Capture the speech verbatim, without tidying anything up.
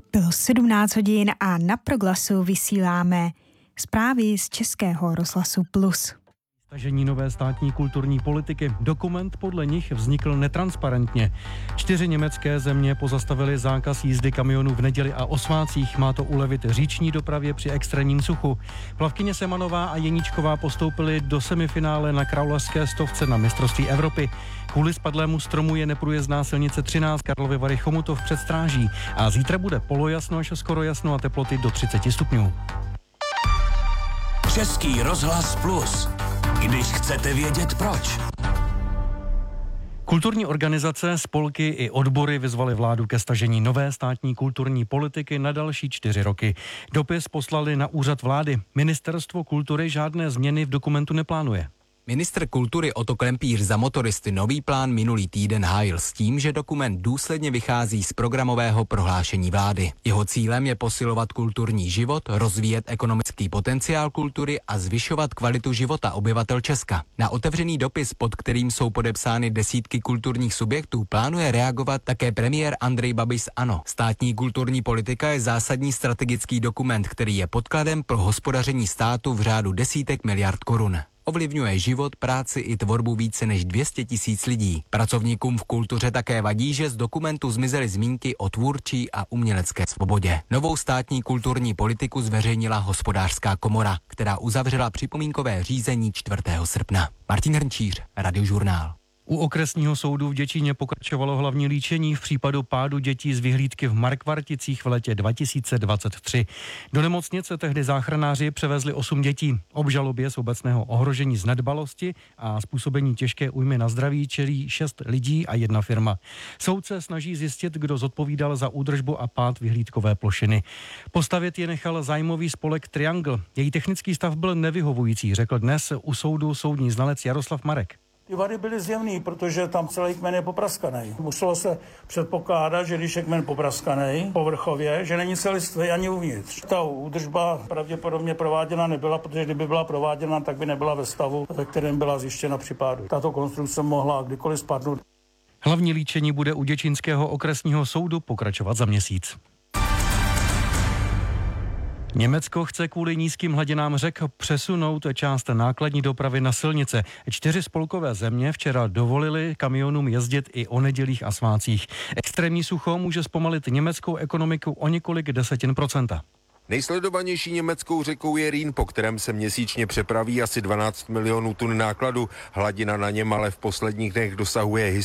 Bylo sedmnáct hodin a na Proglasu vysíláme zprávy z Českého rozhlasu Plus. Stažení nové státní kulturní politiky. Dokument podle nich vznikl netransparentně. Čtyři německé země pozastavily zákaz jízdy kamionů v neděli a o svátcích. Má to ulevit říční dopravě při extrémním suchu. Plavkyně Semanová a Jeníčková postoupily do semifinále na královské stovce na mistrovství Evropy. Kvůli spadlému stromu je neprůjezdná silnice třináct Karlovy Vary Chomutov před Stráží. A zítra bude polojasno až skoro jasno a teploty do třicet stupňů. Český rozhlas Plus. Když chcete vědět proč. Kulturní organizace, spolky i odbory vyzvaly vládu ke stažení nové státní kulturní politiky na další čtyři roky. Dopis poslali na úřad vlády. Ministerstvo kultury žádné změny v dokumentu neplánuje. Ministr kultury Otto Klempíř za motoristy nový plán minulý týden hájil s tím, že dokument důsledně vychází z programového prohlášení vlády. Jeho cílem je posilovat kulturní život, rozvíjet ekonomický potenciál kultury a zvyšovat kvalitu života obyvatel Česka. Na otevřený dopis, pod kterým jsou podepsány desítky kulturních subjektů, plánuje reagovat také premiér Andrej Babiš z ANO. Státní kulturní politika je zásadní strategický dokument, který je podkladem pro hospodaření státu v řádu desítek miliard korun. Ovlivňuje život, práci i tvorbu více než dvě stě tisíc lidí. Pracovníkům v kultuře také vadí, že z dokumentu zmizely zmínky o tvůrčí a umělecké svobodě. Novou státní kulturní politiku zveřejnila Hospodářská komora, která uzavřela připomínkové řízení čtvrtého srpna. Martin Hrnčíř, Radiožurnál. U okresního soudu v Děčíně pokračovalo hlavní líčení v případu pádu dětí z vyhlídky v Markvarticích v létě dva tisíce dvacet tři. Do nemocnice tehdy záchranáři převezli osm dětí. Obžalobě z obecného ohrožení z nedbalosti a způsobení těžké újmy na zdraví čelí šest lidí a jedna firma. Soud se snaží zjistit, kdo zodpovídal za údržbu a pád vyhlídkové plošiny. Postavit je nechal zájmový spolek Triangle. Její technický stav byl nevyhovující, řekl dnes u soudu soudní znalec Jaroslav Marek. Ty vady byly zjevný, protože tam celý kmen je popraskaný. Muselo se předpokládat, že když je kmen popraskaný povrchově, že není celistvý ani uvnitř. Ta údržba pravděpodobně prováděna nebyla, protože kdyby byla prováděna, tak by nebyla ve stavu, ve kterém byla zjištěna při pádu. Tato konstrukce mohla kdykoliv spadnout. Hlavní líčení bude u Děčínského okresního soudu pokračovat za měsíc. Německo chce kvůli nízkým hladinám řek přesunout část nákladní dopravy na silnice. Čtyři spolkové země včera dovolili kamionům jezdit i o nedělích a svátcích. Extrémní sucho může zpomalit německou ekonomiku o několik desetin procenta. Nejsledovanější německou řekou je Rýn, po kterém se měsíčně přepraví asi dvanáct milionů tun nákladu. Hladina na něm ale v posledních dnech dosahuje